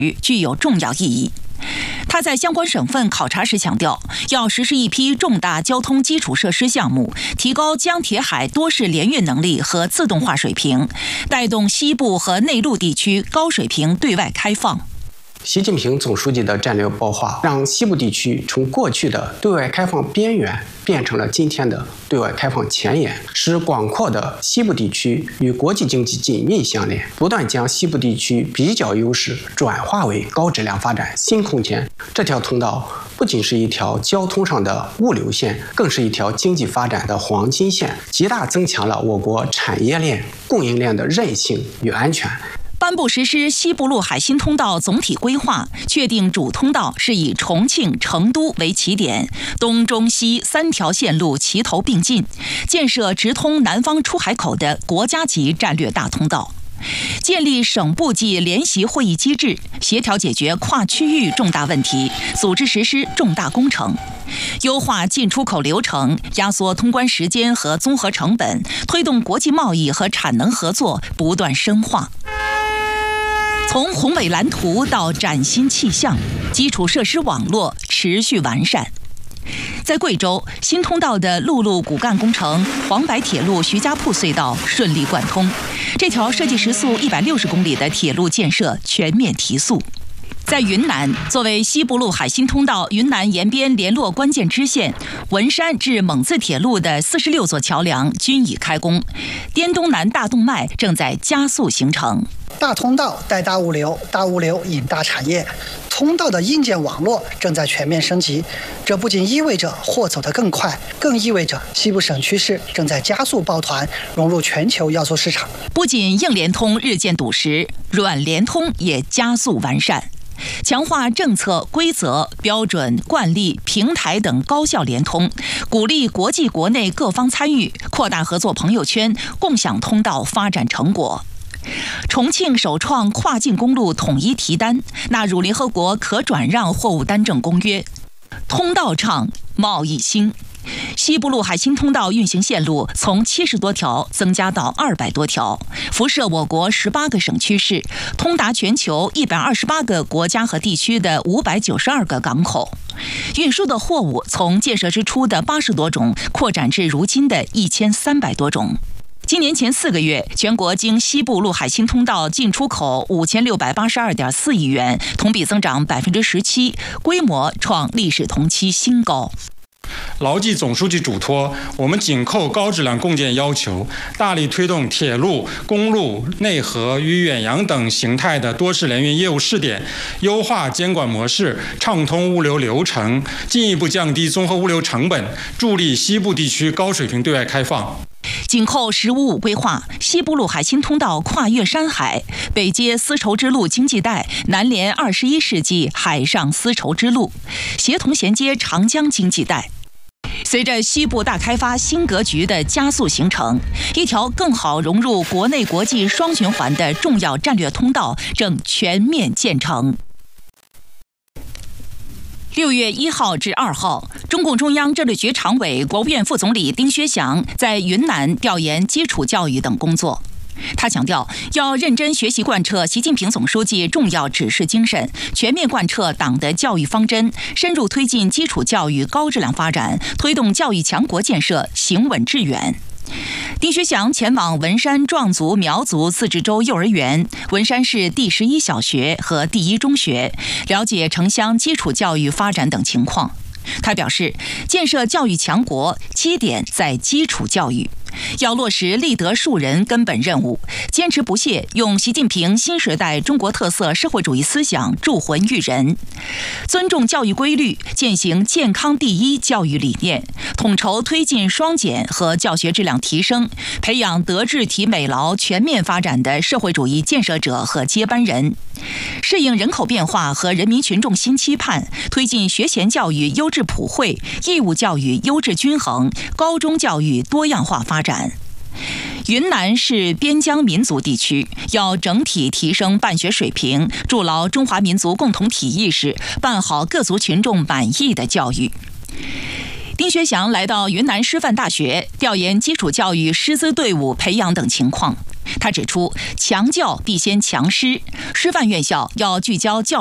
具有重要意义。他在相关省份考察时强调，要实施一批重大交通基础设施项目，提高江铁海多式联运能力和自动化水平，带动西部和内陆地区高水平对外开放。 习近平总书记的战略擘画，让西部地区从过去的对外开放边缘变成了今天的对外开放前沿，使广阔的西部地区与国际经济紧密相连，不断将西部地区比较优势转化为高质量发展新空间。这条通道不仅是一条交通上的物流线，更是一条经济发展的黄金线，极大增强了我国产业链、供应链的韧性与安全。 颁布实施西部陆海新通道总体规划，确定主通道是以重庆、成都为起点，东中西3条线路齐头并进，建设直通南方出海口的国家级战略大通道。建立省部级联席会议机制，协调解决跨区域重大问题，组织实施重大工程，优化进出口流程，压缩通关时间和综合成本，推动国际贸易和产能合作不断深化。从宏伟蓝图到崭新气象，基础设施网络持续完善。在贵州，新通道的陆路骨干工程黄白铁路徐家铺隧道顺利贯通，这条设计时速160公里的铁路建设全面提速。在云南，作为西部陆海新通道云南沿边联络关键支线，文山至蒙自铁路的46座桥梁均已开工，滇东南大动脉正在加速形成。 大通道带大物流，大物流引大产业，通道的硬件网络正在全面升级。这不仅意味着货走得更快，更意味着西部省区市正在加速抱团融入全球要素市场。 不仅硬联通日渐笃实，软联通也加速完善。强化政策、规则、标准、惯例、平台等高效联通，鼓励国际国内各方参与，扩大合作朋友圈，共享通道发展成果。重庆首创跨境公路统一提单，纳入联合国可转让货物单证公约。通道畅，贸易兴。西部陆海新通道运行线路从70多条增加到200多条，辐射我国18个省区市，通达全球128个国家和地区的592个港口。运输的货物从建设之初的80多种扩展至如今的1300多种。今年前4个月，全国经西部陆海新通道进出口5682.4亿元，同比增长17%，规模创历史同期新高。 牢记总书记嘱托，我们紧扣高质量共建要求，大力推动铁路、公路、内河与远洋等形态的多式联运业务试点，优化监管模式，畅通物流流程，进一步降低综合物流成本，助力西部地区高水平对外开放。 紧扣“15+5”规划，西部陆海新通道跨越山海，北接丝绸之路经济带，南连21世纪海上丝绸之路，协同衔接长江经济带。随着西部大开发新格局的加速形成，一条更好融入国内国际双循环的重要战略通道正全面建成。6月1号至2号，中共中央政治局常委、国务院副总理丁薛祥在云南调研基础教育等工作。他强调，要认真学习贯彻习近平总书记重要指示精神，全面贯彻党的教育方针，深入推进基础教育高质量发展，推动教育强国建设行稳致远。丁薛祥前往文山壮族苗族自治州幼儿园、文山市第11小学和第1中学，了解城乡基础教育发展等情况。他表示，建设教育强国基点在基础教育，要落实立德树人根本任务，坚持不懈用习近平新时代中国特色社会主义思想铸魂育人，尊重教育规律，践行健康第一教育理念，统筹推进双减和教学质量提升，培养德智体美劳全面发展的社会主义建设者和接班人，适应人口变化和人民群众新期盼，推进学前教育优质普惠、义务教育优质均衡、高中教育多样化发展。云南是边疆民族地区，要整体提升办学水平，筑牢中华民族共同体意识，办好各族群众满意的教育。 丁薛祥来到云南师范大学调研基础教育师资队伍培养等情况。他指出，强教必先强师，师范院校要聚焦教